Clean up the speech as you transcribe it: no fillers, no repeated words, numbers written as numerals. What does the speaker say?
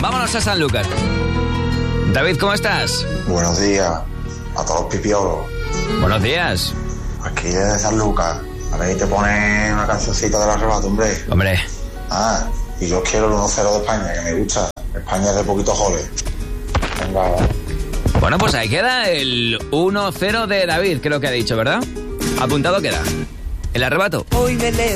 vámonos a Sanlúcar. David, ¿cómo estás? Buenos días a todos los pipiolos. Buenos días. Aquí desde Sanlúcar. A ver si te pones una cancioncita del arrebato, hombre. Hombre. Ah, y yo quiero el 1-0 de España, que me gusta. España es de poquito jole. Venga. Bueno, pues ahí queda el 1-0 de David, creo que ha dicho, ¿verdad? Apuntado queda. El arrebato. Hoy me leo